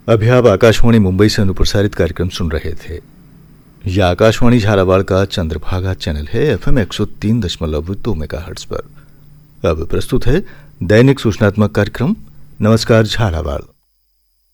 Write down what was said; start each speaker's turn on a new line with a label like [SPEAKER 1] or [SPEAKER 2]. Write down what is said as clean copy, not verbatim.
[SPEAKER 1] अभी आप आकाशवाणी मुंबई से अनुप्रसारित कार्यक्रम सुन रहे थे। यह आकाशवाणी झालावाड़ का चंद्रभागा चैनल है, FM 103.2 मेगाहर्ट्ज पर। अब प्रस्तुत है दैनिक सूचनात्मक कार्यक्रम नमस्कार झालावाड़।